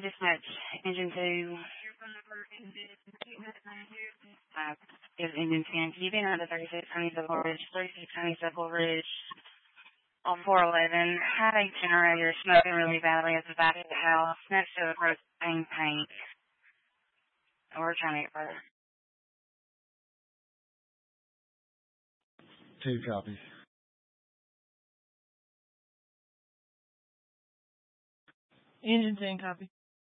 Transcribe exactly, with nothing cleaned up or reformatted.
Dispatch, engine two. Uh, is engine ten. Can you be on the thirty-six Honeysuckle Ridge, thirty-six Honeysuckle Ridge on four eleven? Had a generator smoking really badly at the back of the house next to the propane tank. We're trying to get further. Two copies. Engine ten, copy.